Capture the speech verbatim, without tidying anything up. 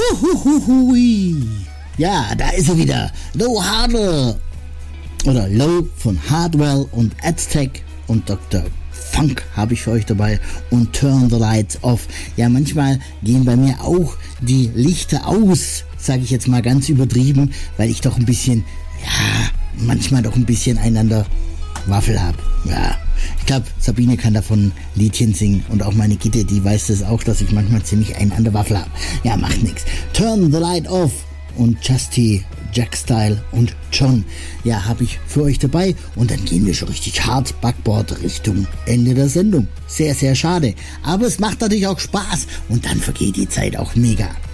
Uhuhuhui. Ja, da ist er wieder. Low Hardwell. Oder Low von Hardwell und Aztec und Doktor Funk habe ich für euch dabei und Turn the Lights Off. Ja, manchmal gehen bei mir auch die Lichter aus, sage ich jetzt mal ganz übertrieben, weil ich doch ein bisschen, ja, manchmal doch ein bisschen einander Waffel habe. Ja, ich glaube, Sabine kann davon ein Liedchen singen und auch meine Gitte, die weiß das auch, dass ich manchmal ziemlich einander Waffel habe. Ja, macht nichts. Turn the Light Off und Justy, Jack Style und John. Ja, habe ich für euch dabei und dann gehen wir schon richtig hart Backboard Richtung Ende der Sendung. Sehr, sehr schade. Aber es macht natürlich auch Spaß und dann vergeht die Zeit auch mega.